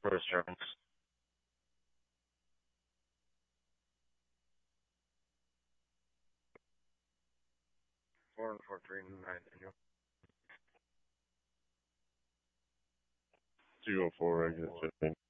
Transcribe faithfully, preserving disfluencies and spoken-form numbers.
for insurance. Four and four three nine. two oh four exit fifteen.